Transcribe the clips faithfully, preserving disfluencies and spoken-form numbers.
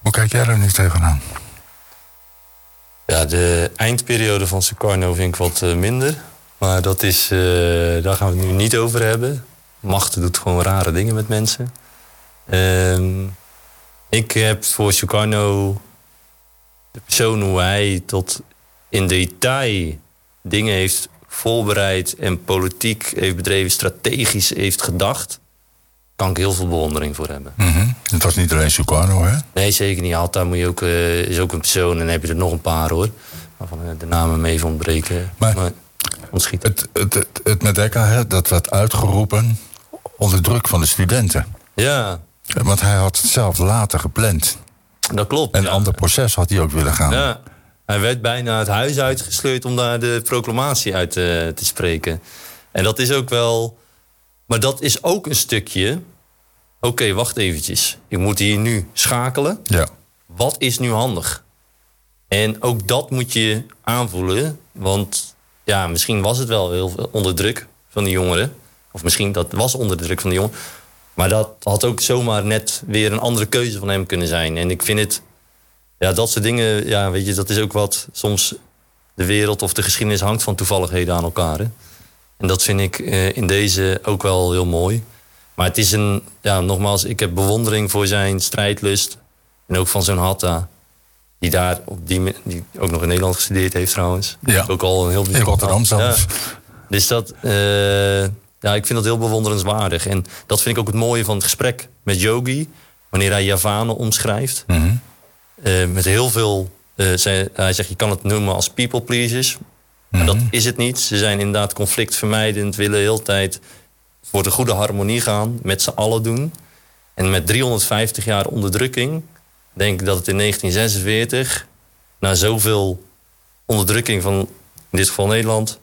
Hoe kijk jij er nu tegenaan? Ja, de eindperiode van Sukarno vind ik wat uh, minder. Maar dat is, uh, daar gaan we het nu niet over hebben. Macht doet gewoon rare dingen met mensen. Uh, ik heb voor Sukarno de persoon hoe hij tot in detail dingen heeft voorbereid en politiek heeft bedreven, strategisch heeft gedacht, kan ik heel veel bewondering voor hebben. Mm-hmm. Het was niet alleen Sukarno, hè? Nee, zeker niet. Alta moet je ook, uh, is ook een persoon en dan heb je er nog een paar, hoor. Waarvan uh, de namen mee van ontbreken. Maar, maar ontschieten. Het, het, het, het Merdeka, hè, dat werd uitgeroepen onder druk van de studenten. Ja. Want hij had het zelf later gepland. Dat klopt. En ja. een ander proces had hij ook willen gaan. Ja. Hij werd bijna het huis uitgesleurd om daar de proclamatie uit uh, te spreken. En dat is ook wel... Maar dat is ook een stukje... Oké, okay, wacht eventjes. Ik moet hier nu schakelen. Ja. Wat is nu handig? En ook dat moet je aanvoelen. Want ja, misschien was het wel heel veel onder druk van die jongeren. Of misschien dat was onder de druk van de jongeren. Maar dat had ook zomaar net weer een andere keuze van hem kunnen zijn. En ik vind het... Ja, dat soort dingen, ja, weet je, dat is ook wat soms de wereld of de geschiedenis hangt van toevalligheden aan elkaar. Hè? En dat vind ik uh, in deze ook wel heel mooi. Maar het is een, ja, nogmaals, ik heb bewondering voor zijn strijdlust. En ook van zo'n Hatta, die daar op die, die ook nog in Nederland gestudeerd heeft trouwens. Ja. Ook al een heel in Rotterdam zelfs. Ja. Dus dat, uh, ja, ik vind dat heel bewonderenswaardig. En dat vind ik ook het mooie van het gesprek met Yogi, wanneer hij Javanen omschrijft. Mm-hmm. Uh, met heel veel... Uh, zij, hij zegt, je kan het noemen als people pleasers. Maar mm-hmm. dat is het niet. Ze zijn inderdaad conflictvermijdend. Willen de hele tijd voor de goede harmonie gaan. Met z'n allen doen. En met driehonderdvijftig jaar onderdrukking... denk ik dat het in negentien zesenveertig... na zoveel onderdrukking van, in dit geval Nederland...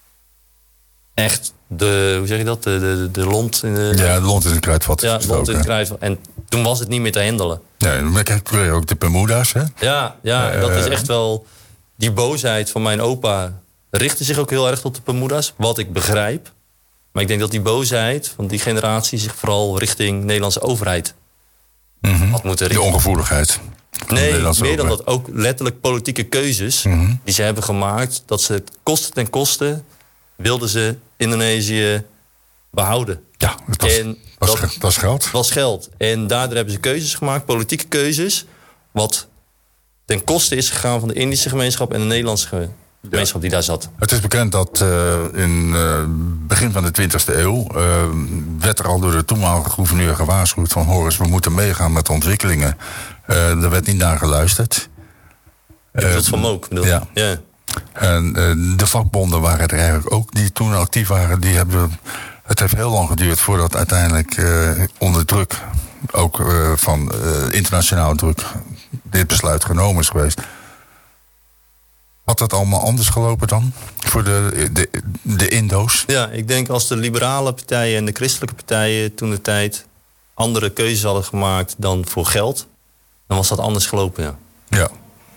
echt de... Hoe zeg je dat? De, de, de lont in de... Ja, de lont in het kruidvat. Ja, de lont in het kruidvat. En toen was het niet meer te handelen. Nee, maar kijk ook de Bermuda's, hè? Ja, ja uh, dat is echt wel... Die boosheid van mijn opa richtte zich ook heel erg tot de Bermuda's. Wat ik begrijp. Maar ik denk dat die boosheid van die generatie... zich vooral richting de Nederlandse overheid mm-hmm. had moeten richten. De ongevoeligheid. Nee, meer overheid. Dan dat. Ook letterlijk politieke keuzes... Mm-hmm. die ze hebben gemaakt... dat ze het kosten ten koste... wilden ze Indonesië behouden. Ja, het was, en was, dat was geld. was geld. En daardoor hebben ze keuzes gemaakt, politieke keuzes... wat ten koste is gegaan van de Indische gemeenschap... en de Nederlandse gemeenschap ja. die daar zat. Het is bekend dat uh, in uh, begin van de twintigste eeuw... Uh, werd er al door de toenmalige gouverneur gewaarschuwd van... Horus, we moeten meegaan met de ontwikkelingen. Uh, er werd niet naar geluisterd. Uh, dat van Mook, bedoel ja. ja. En uh, de vakbonden waren er eigenlijk ook... die toen actief waren, die hebben... Het heeft heel lang geduurd voordat uiteindelijk uh, onder druk... ook uh, van uh, internationaal druk... dit besluit genomen is geweest. Had dat allemaal anders gelopen dan? Voor de, de, de Indo's? Ja, ik denk als de liberale partijen en de christelijke partijen... toen de tijd andere keuzes hadden gemaakt dan voor geld... dan was dat anders gelopen, ja. Ja.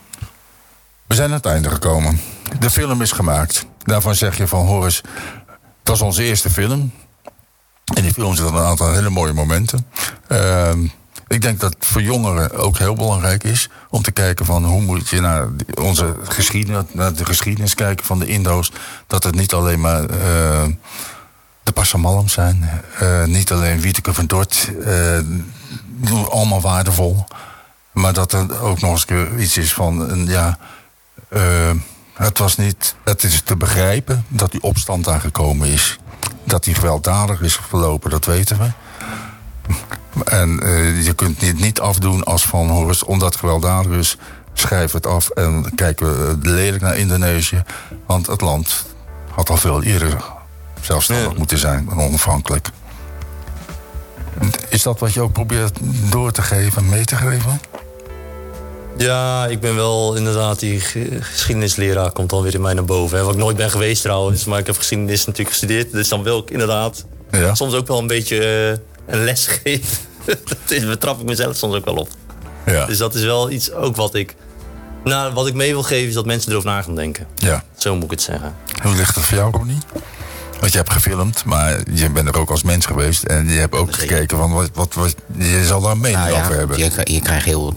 We zijn aan het einde gekomen. De film is gemaakt. Daarvan zeg je van, Horus... dat is onze eerste film. En die film zit een aantal hele mooie momenten. Uh, ik denk dat het voor jongeren ook heel belangrijk is... om te kijken van hoe moet je naar onze geschiedenis... naar de geschiedenis kijken van de Indo's. Dat het niet alleen maar uh, de Passamallam zijn. Uh, niet alleen Wieteke van Dort. Uh, allemaal waardevol. Maar dat er ook nog eens iets is van... een ja. Uh, het was niet... Het is te begrijpen dat die opstand aangekomen is. Dat die gewelddadig is verlopen, dat weten we. En uh, je kunt het niet afdoen als van... Horus, omdat het gewelddadig is, schrijf het af... en kijken we lelijk naar Indonesië. Want het land had al veel eerder zelfstandig ja. moeten zijn... en onafhankelijk. Is dat wat je ook probeert door te geven, mee te geven? Ja, ik ben wel inderdaad... die geschiedenisleraar komt dan weer in mij naar boven. Hè. Wat ik nooit ben geweest trouwens. Maar ik heb geschiedenis natuurlijk gestudeerd. Dus dan wil ik inderdaad ja. soms ook wel een beetje uh, een les geven. Dat betrap ik mezelf soms ook wel op. Ja. Dus dat is wel iets ook wat ik... Nou, wat ik mee wil geven is dat mensen erover na gaan denken. Ja. Zo moet ik het zeggen. Hoe ligt het voor jou, Ronnie? Want je hebt gefilmd, maar je bent er ook als mens geweest. En je hebt ook Zeker. gekeken van wat, wat, wat je zal daar een mening nou ja, over hebben. Je, je krijgt heel